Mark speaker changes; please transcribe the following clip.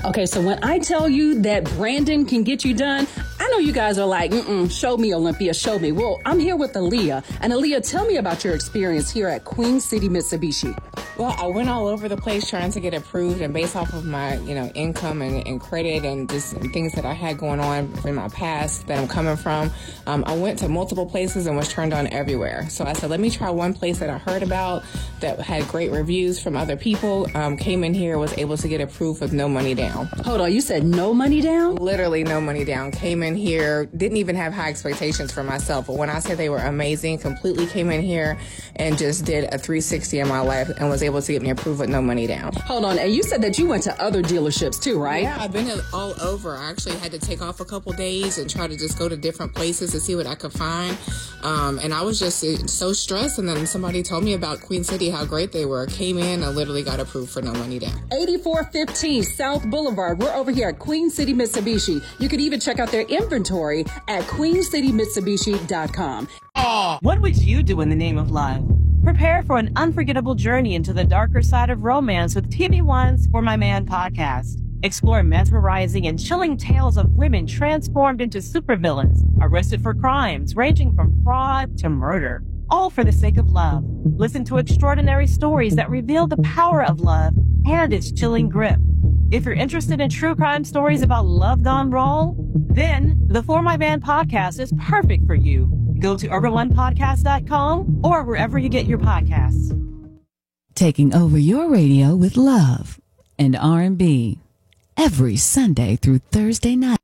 Speaker 1: Okay, so when I tell you that Brandon can get you done, I know you guys are like, show me, Olympia, show me. Well, I'm here with Aaliyah. And Aaliyah, tell me about your experience here at Queen City Mitsubishi.
Speaker 2: Well, I went all over the place trying to get approved, and based off of my, income and credit and just things that I had going on in my past that I'm coming from, I went to multiple places and was turned on everywhere. So I said, let me try one place that I heard about that had great reviews from other people, came in here, was able to get approved with no money down.
Speaker 1: Hold on, you said no money down?
Speaker 2: Literally no money down. Came in here, didn't even have high expectations for myself, but when I said they were amazing, completely came in here and just did a 360 in my life and was able to get me approved with no money down.
Speaker 1: Hold on, and you said that you went to other dealerships too, right?
Speaker 2: Yeah, I've been all over. I actually had to take off a couple days and try to just go to different places to see what I could find. And I was just so stressed, and then somebody told me about Queen City, how great they were. Came in and literally got approved for no money down.
Speaker 1: 8415 South Boulevard. We're over here at Queen City Mitsubishi. You could even check out their inventory at queencitymitsubishi.com.
Speaker 3: What would you do in the name of love? Prepare for an unforgettable journey into the darker side of romance with TV One's For My Man podcast. Explore mesmerizing and chilling tales of women transformed into supervillains, arrested for crimes ranging from fraud to murder, all for the sake of love. Listen to extraordinary stories that reveal the power of love and its chilling grip. If you're interested in true crime stories about love gone wrong, then the For My Man podcast is perfect for you. Go to urban1podcast.com or wherever you get your podcasts.
Speaker 4: Taking over your radio with love and R&B every Sunday through Thursday night.